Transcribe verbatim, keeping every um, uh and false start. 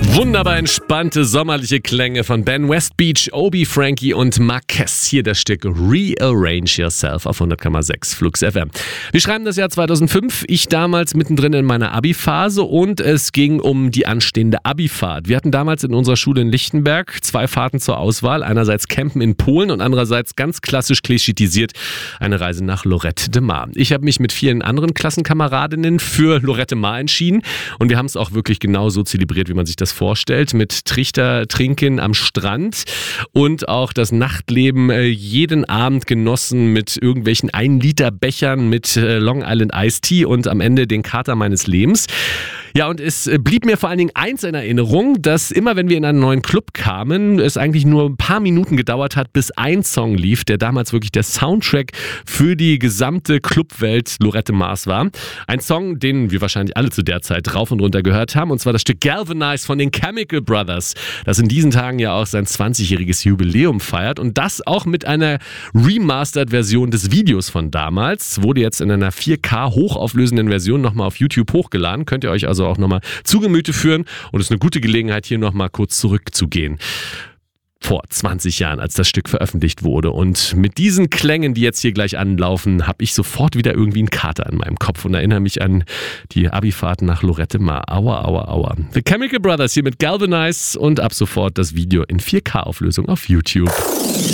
Wunderbar entspannte sommerliche Klänge von Ben Westbeach, Obi Frankie und Marquez. Hier das Stück Rearrange Yourself auf hundert Komma sechs Flux F M. Wir schreiben das Jahr zweitausendfünf, ich damals mittendrin in meiner Abi-Phase und es ging um die anstehende Abi-Fahrt. Wir hatten damals in unserer Schule in Lichtenberg zwei Fahrten zur Auswahl. Einerseits Campen in Polen und andererseits ganz klassisch klischeetisiert eine Reise nach Lorette de Mar. Ich habe mich mit vielen anderen Klassenkameradinnen für Lorette Mar entschieden und wir haben es auch wirklich genauso zelebriert, wie man sich das vorstellt, mit Trichter trinken am Strand und auch das Nachtleben äh, jeden Abend genossen mit irgendwelchen ein Liter Bechern mit äh, Long Island Iced Tea und am Ende den Kater meines Lebens. Ja, und es blieb mir vor allen Dingen eins in Erinnerung, dass immer, wenn wir in einen neuen Club kamen, es eigentlich nur ein paar Minuten gedauert hat, bis ein Song lief, der damals wirklich der Soundtrack für die gesamte Clubwelt Lorette Mars war. Ein Song, den wir wahrscheinlich alle zu der Zeit rauf und runter gehört haben, und zwar das Stück Galvanize von den Chemical Brothers, das in diesen Tagen ja auch sein zwanzigjähriges Jubiläum feiert und das auch mit einer Remastered-Version des Videos von damals. Wurde jetzt in einer vier K hochauflösenden Version nochmal auf YouTube hochgeladen. Könnt ihr euch also auch nochmal zu Gemüte führen und es ist eine gute Gelegenheit, hier nochmal kurz zurückzugehen. Vor zwanzig Jahren, als das Stück veröffentlicht wurde. Und mit diesen Klängen, die jetzt hier gleich anlaufen, habe ich sofort wieder irgendwie einen Kater in meinem Kopf und erinnere mich an die Abifahrt nach Lorette Mar. Aua, aua, aua. The Chemical Brothers hier mit Galvanize und ab sofort das Video in vier K Auflösung auf YouTube.